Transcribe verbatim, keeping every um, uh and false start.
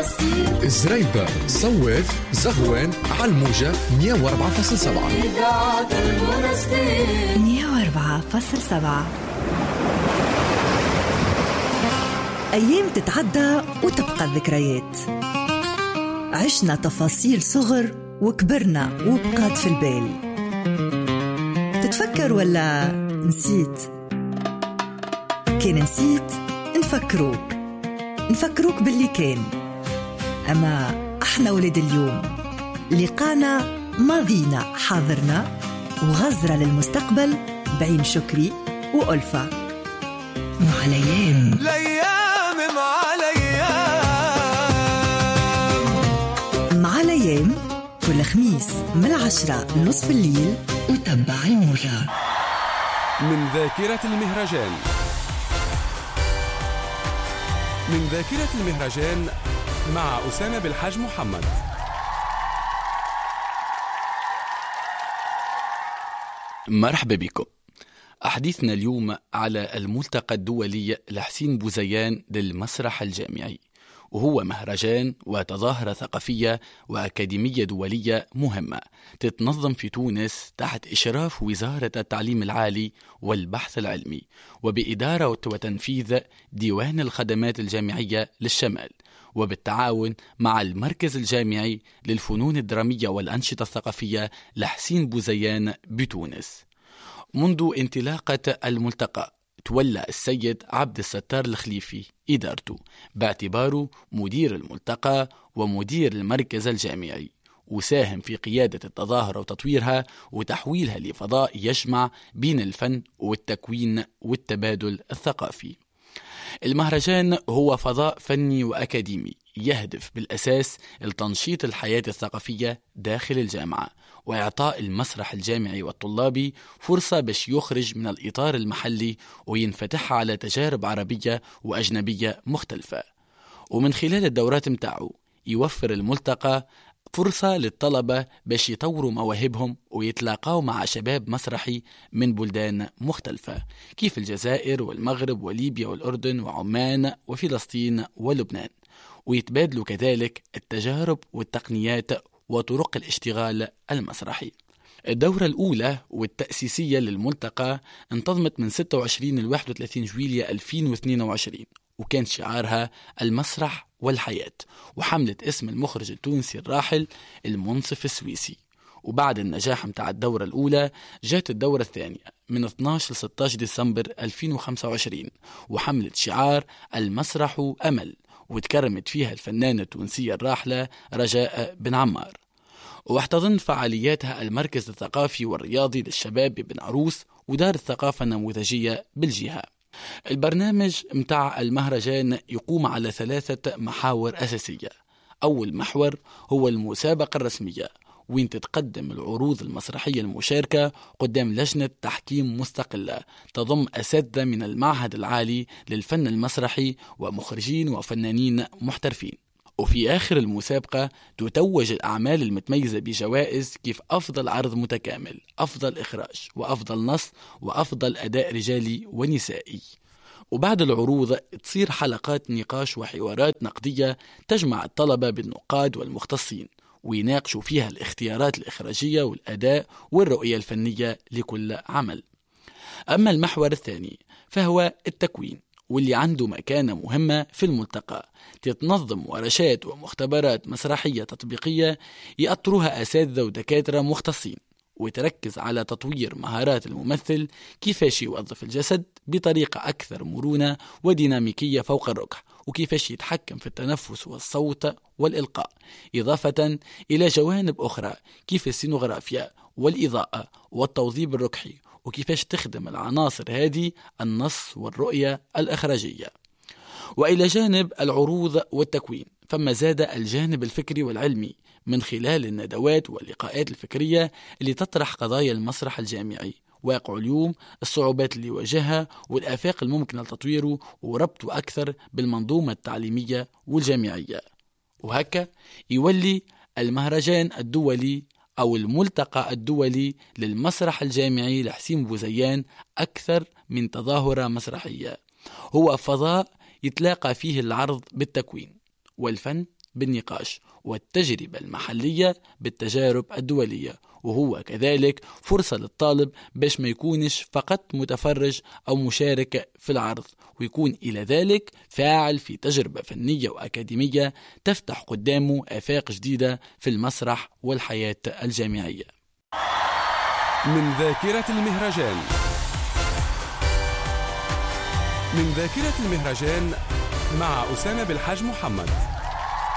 زريبة، صوت، زهوان، علموجة مية وأربعة فاصلة سبعة مية وأربعة فاصلة سبعة. أيام تتعدى وتبقى الذكريات، عشنا تفاصيل صغر وكبرنا وبقات في البال. تتفكر ولا نسيت؟ كان نسيت نفكروك نفكروك باللي كان. أما احنا ولد اليوم، لقانا ماضينا حاضرنا وغزرة للمستقبل بعين شكري وألفة. مع الأيام الأيام مع الأيام مع الأيام كل خميس من العشرة نصف الليل، وتبع الموجة. من ذاكرة المهرجان من ذاكرة المهرجان مع أسامة بالحاج محمد. مرحبا بكم. أحديثنا اليوم على الملتقى الدولي لحسين بوزيان للمسرح الجامعي، وهو مهرجان وتظاهرة ثقافية وأكاديمية دولية مهمة تتنظم في تونس تحت إشراف وزارة التعليم العالي والبحث العلمي، وبإدارة وتنفيذ ديوان الخدمات الجامعية للشمال، وبالتعاون مع المركز الجامعي للفنون الدرامية والأنشطة الثقافية لحسين بوزيان بتونس. منذ انطلاقة الملتقى تولى السيد عبد الستار الخليفي إدارته باعتباره مدير الملتقى ومدير المركز الجامعي، وساهم في قيادة التظاهرة وتطويرها وتحويلها لفضاء يجمع بين الفن والتكوين والتبادل الثقافي. المهرجان هو فضاء فني وأكاديمي يهدف بالأساس لتنشيط الحياة الثقافية داخل الجامعة، وإعطاء المسرح الجامعي والطلابي فرصة باش يخرج من الإطار المحلي وينفتح على تجارب عربية وأجنبية مختلفة. ومن خلال الدورات متاعه يوفر الملتقى فرصة للطلبة باش يطوروا مواهبهم ويتلاقوا مع شباب مسرحي من بلدان مختلفة كيف الجزائر والمغرب وليبيا والأردن وعمان وفلسطين ولبنان، ويتبادلوا كذلك التجارب والتقنيات وطرق الاشتغال المسرحي. الدورة الأولى والتأسيسية للملتقى انتظمت من ستة وعشرين ل واحد وثلاثين جويلية ألفين واثنين وعشرين، وكان شعارها المسرح والحياة، وحملت اسم المخرج التونسي الراحل المنصف السويسي. وبعد النجاح متاع الدورة الأولى جات الدورة الثانية من اثني عشر ل ستة عشر ديسمبر ألفين وخمسة وعشرين، وحملت شعار المسرح أمل، وتكرمت فيها الفنانة التونسية الراحلة رجاء بن عمار. واحتضن فعالياتها المركز الثقافي والرياضي للشباب بن عروس ودار الثقافة النموذجية بالجهة. البرنامج متاع المهرجان يقوم على ثلاثة محاور أساسية. أول محور هو المسابقة الرسمية، وين تتقدم العروض المسرحية المشاركة قدام لجنة تحكيم مستقلة تضم أساتذة من المعهد العالي للفن المسرحي ومخرجين وفنانين محترفين. وفي آخر المسابقة تتوج الأعمال المتميزة بجوائز كيف أفضل عرض متكامل، أفضل إخراج، وأفضل نص، وأفضل أداء رجالي ونسائي. وبعد العروض تصير حلقات نقاش وحوارات نقدية تجمع الطلبة بالنقاد والمختصين، ويناقشوا فيها الاختيارات الإخراجية والأداء والرؤية الفنية لكل عمل. أما المحور الثاني فهو التكوين، واللي عنده مكانة مهمة في الملتقى. تتنظم ورشات ومختبرات مسرحية تطبيقية يأطروها أساتذة ودكاترة مختصين، وتركز على تطوير مهارات الممثل كيفاش يوظف الجسد بطريقة أكثر مرونة وديناميكية فوق الركح، وكيفاش يتحكم في التنفس والصوت والإلقاء، إضافة إلى جوانب أخرى كيف السينوغرافيا والإضاءة والتوظيف الركحي، وكيفاش تخدم العناصر هذه النص والرؤية الإخراجية. وإلى جانب العروض والتكوين فما زاد الجانب الفكري والعلمي من خلال الندوات واللقاءات الفكرية اللي تطرح قضايا المسرح الجامعي، واقع اليوم، الصعوبات اللي واجهها، والآفاق الممكنة لتطويره وربطه أكثر بالمنظومة التعليمية والجامعية. وهكا يولي المهرجان الدولي أو الملتقى الدولي للمسرح الجامعي لحسين بوزيان أكثر من تظاهرة مسرحية، هو فضاء يتلاقى فيه العرض بالتكوين والفن بالنقاش، والتجربة المحلية بالتجارب الدولية، وهو كذلك فرصة للطالب باش ما يكونش فقط متفرج أو مشارك في العرض، ويكون إلى ذلك فاعل في تجربة فنية وأكاديمية تفتح قدامه آفاق جديدة في المسرح والحياة الجامعية. من ذاكرة المهرجان. من ذاكرة المهرجان مع أسامة بالحاج محمد.